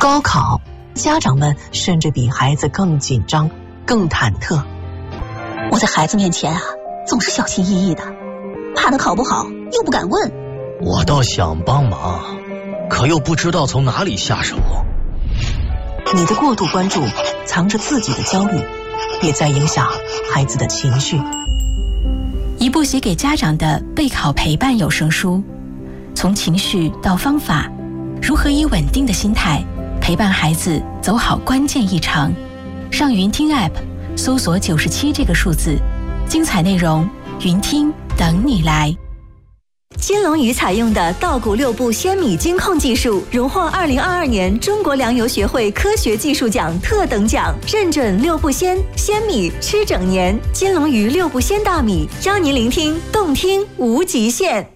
高考，家长们甚至比孩子更紧张、更忐忑。 我在孩子面前总是小心翼翼的，怕他考不好又不敢问。 我倒想帮忙，可又不知道从哪里下手。 你的过度关注藏着自己的焦虑，也在影响孩子的情绪。 一部写给家长的备考陪伴有声书，从情绪到方法，如何以稳定的心态陪伴孩子走好关键一程。上云听 App 搜索97这个数字，精彩内容云听等你来。 金龙鱼采用的稻谷6步鲜米精控技术，荣获2022年中国粮油学会科学技术奖特等奖，认准6步鲜米吃整年。金龙鱼6步鲜大米，邀您聆听动听无极限。